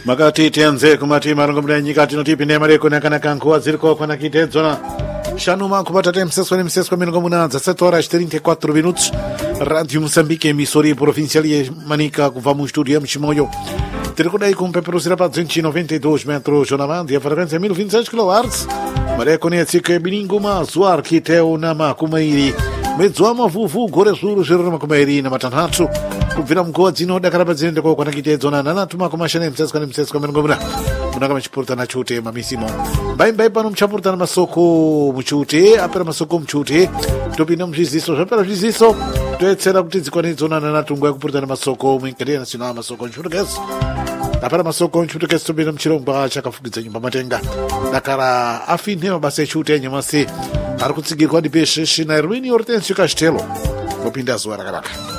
makati tianze kumati marongomera nyika tinotipi ne mareko nakanaka nkuwa ziriko kwana kitedzona shanu manku patate mseswa mirongo munanza 7 horas 34 minutos Radio Moçambique emissora provincial e manica kuva mu studio ya Mchimoyo tirikodai kumpeperusira pa 292 metros na banda e a frequência 1026 kHz mareko ne tsike biningu mazuar kiteu na makumairi medzwama vuvu goresuru ziroma makumairi na matanhatu kubvira mkoa dzino dakara padzende kwa kwana kitedzona nanatuma kumashane mseswa mirongo munanza munanga machipurtana chute mamisimo mbai pano mchapurtana masoko muchute apera masoko mchute topinda muzviziso zvapera zviziso toetsera kuti dzikwanidzonana natungwa yakupurtana masoko muingerera national masoko nchutukesi apera masoko nchutukesi topinda muchirongwa chakafugidza nyumba matenga dakara afine mabasa echute enyamasi ari kutsigirwa ndipesheshi nairwini hortensio castelo mopinda zuva rakanaka